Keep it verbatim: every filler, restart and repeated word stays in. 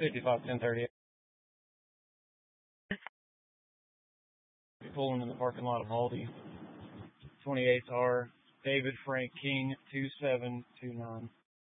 fifty-five ten thirty. Pulling in the parking lot of Aldi. twenty-eighth R, David Frank King, two seven two nine.